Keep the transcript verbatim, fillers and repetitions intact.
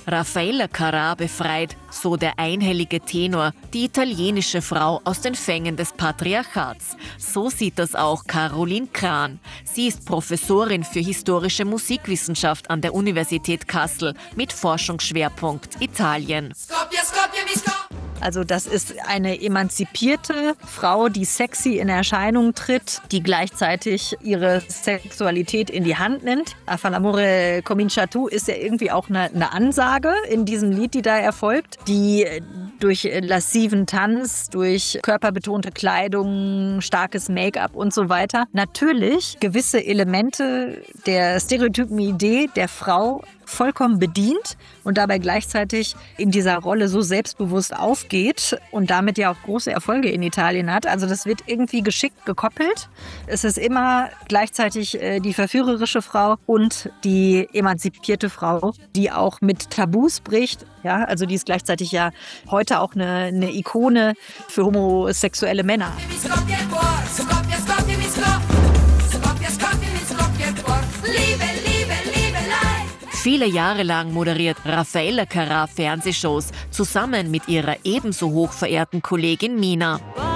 Raffaella Carrà befreit, so der einhellige Tenor, die italienische Frau aus den Fängen des Patriarchats. So sieht das auch Caroline Kran. Sie ist Professorin für historische Musikwissenschaft an der Universität Kassel mit Forschungsschwerpunkt Italien. Also das ist eine emanzipierte Frau, die sexy in Erscheinung tritt, die gleichzeitig ihre Sexualität in die Hand nimmt. A fa l'amore comincia tu ist ja irgendwie auch eine, eine Ansage in diesem Lied, die da erfolgt, die durch lassiven Tanz, durch körperbetonte Kleidung, starkes Make-up und so weiter natürlich gewisse Elemente der stereotypen Idee der Frau vollkommen bedient und dabei gleichzeitig in dieser Rolle so selbstbewusst aufgeht und damit ja auch große Erfolge in Italien hat. Also das wird irgendwie geschickt gekoppelt. Es ist immer gleichzeitig äh, die verführerische Frau und die emanzipierte Frau, die auch mit Tabus bricht. Ja, also die ist gleichzeitig ja heute auch eine, eine Ikone für homosexuelle Männer. Viele Jahre lang moderiert Raffaella Carrà Fernsehshows zusammen mit ihrer ebenso hoch verehrten Kollegin Mina.